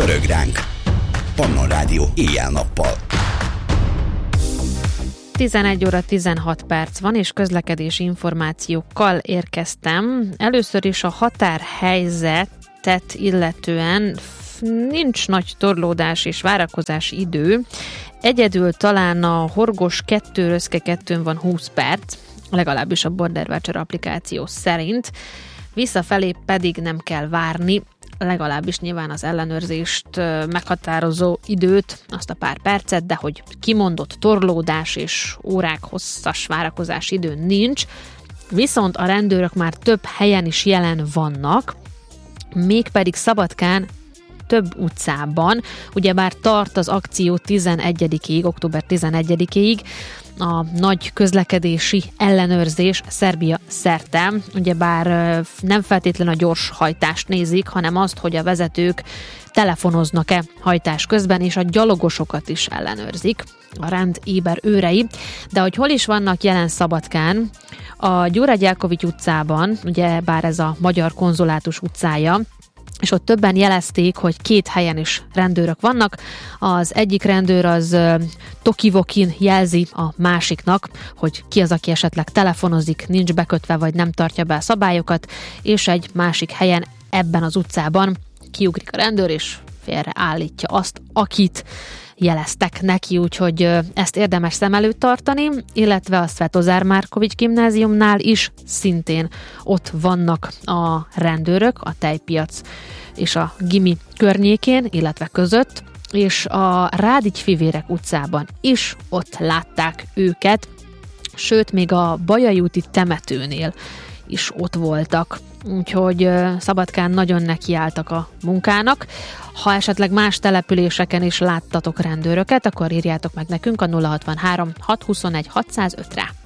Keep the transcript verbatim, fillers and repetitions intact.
Pörög ránk. Pannon Rádió éjjel-nappal. tizenegy óra tizenhat perc van, és közlekedési információkkal érkeztem. Először is a határhelyzetet illetően nincs nagy torlódás és várakozási idő. Egyedül talán a Horgos kettő Röszke kettőn van húsz perc, legalábbis a Border Watcher applikáció szerint. Visszafelé pedig nem kell várni, legalábbis nyilván az ellenőrzést meghatározó időt, azt a pár percet, de hogy kimondott torlódás és órák hosszas várakozási idő nincs, viszont a rendőrök már több helyen is jelen vannak, mégpedig Szabadkán több utcában, ugyebár tart az akció tizenegyedikéig, október tizenegyedikéig, a nagy közlekedési ellenőrzés Szerbia szerte, ugyebár nem feltétlenül a gyors hajtást nézik, hanem azt, hogy a vezetők telefonoznak-e hajtás közben, és a gyalogosokat is ellenőrzik, a rend éber őrei. De hogy hol is vannak jelen Szabadkán, a Gyuraj Gyelkovics utcában, ugye bár ez a Magyar Konzulátus utcája, és ott többen jelezték, hogy két helyen is rendőrök vannak. Az egyik rendőr az tokivokin jelzi a másiknak, hogy ki az, aki esetleg telefonozik, nincs bekötve, vagy nem tartja be a szabályokat, és egy másik helyen ebben az utcában kiugrik a rendőr, és félreállítja azt, akit jeleztek neki, úgyhogy ezt érdemes szem előtt tartani, illetve a Svetozár Márkovics gimnáziumnál is szintén ott vannak a rendőrök, a tejpiac és a gimi környékén, illetve között, és a Rádics-Fivérek utcában is ott látták őket, sőt, még a Bajai úti temetőnél is ott voltak. Úgyhogy Szabadkán nagyon nekiálltak a munkának. Ha esetleg más településeken is láttatok rendőröket, akkor írjátok meg nekünk a nulla hatvanhárom hat huszonegy hatszázötre.